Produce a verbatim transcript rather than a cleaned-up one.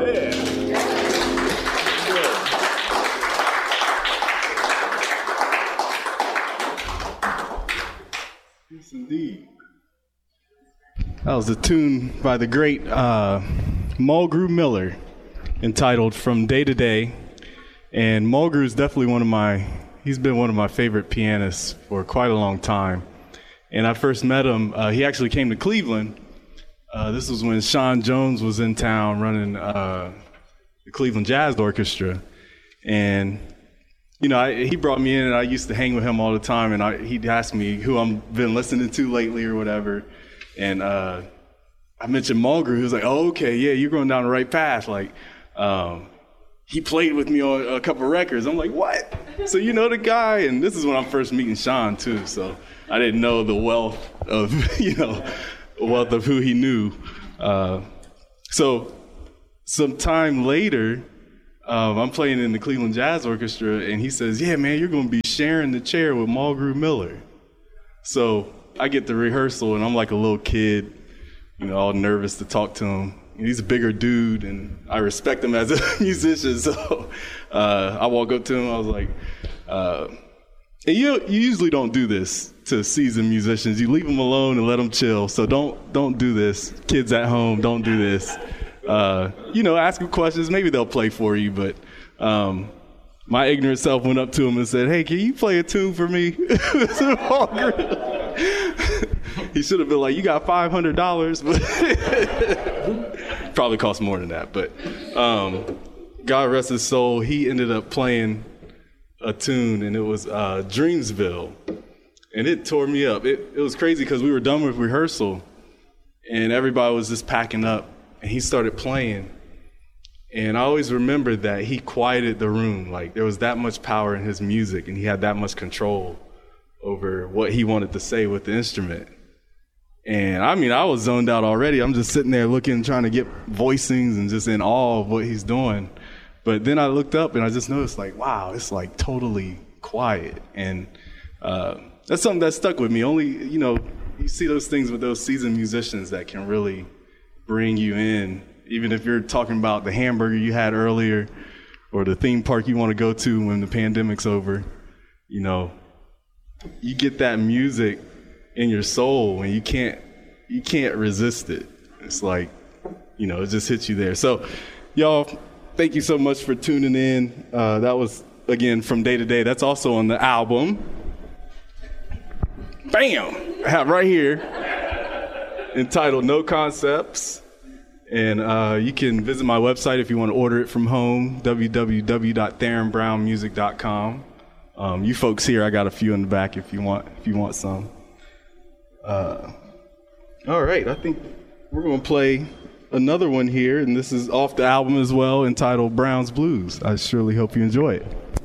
Yeah. Yes, indeed. That was a tune by the great uh, Mulgrew Miller entitled From Day to Day. And Mulgrew is definitely one of my, he's been one of my favorite pianists for quite a long time. And I first met him, uh, he actually came to Cleveland. Uh, this was when Sean Jones was in town running uh, the Cleveland Jazz Orchestra. And, you know, I, he brought me in and I used to hang with him all the time. And I, he'd ask me who I've been listening to lately or whatever. And uh, I mentioned Mulgrew. He was like, oh, okay, yeah, you're going down the right path. Like, um, he played with me on a couple records. I'm like, what? So you know the guy? And this is when I'm first meeting Sean, too. So I didn't know the wealth of, you know, wealth of who he knew. Uh, so some time later, um, I'm playing in the Cleveland Jazz Orchestra, and he says, yeah, man, you're going to be sharing the chair with Mulgrew Miller. So I get the rehearsal, and I'm like a little kid, you know, all nervous to talk to him. He's a bigger dude, and I respect him as a musician. So uh, I walk up to him. I was like, uh, and you you usually don't do this to seasoned musicians. You leave them alone and let them chill. So don't don't do this. Kids at home, don't do this. Uh, you know, ask them questions. Maybe they'll play for you. But um, my ignorant self went up to him and said, hey, can you play a tune for me? He should have been like, you got five hundred dollars, but probably cost more than that. But um, God rest his soul, he ended up playing a tune, and it was uh, Dreamsville, and it tore me up. It, it was crazy because we were done with rehearsal, and everybody was just packing up, and he started playing. And I always remembered that he quieted the room. Like, there was that much power in his music, and he had that much control over what he wanted to say with the instrument. And I mean, I was zoned out already. I'm just sitting there looking, trying to get voicings and just in awe of what he's doing. But then I looked up and I just noticed, like, wow, it's like totally quiet. And uh, that's something that stuck with me. Only, you know, you see those things with those seasoned musicians that can really bring you in. Even if you're talking about the hamburger you had earlier or the theme park you want to go to when the pandemic's over, you know, you get that music in your soul and you can't you can't resist it. It's like, you know, it just hits you there. So y'all, thank you so much for tuning in. Uh, that was, again, From Day to Day. That's also on the album. Bam! I have right here, entitled No Concepts. And uh, you can visit my website if you want to order it from home, w w w dot theron brown music dot com. Um, you folks here, I got a few in the back if you want if you want some. Uh, all right, I think we're going to play another one here, and this is off the album as well, entitled Brown's Blues. I surely hope you enjoy it.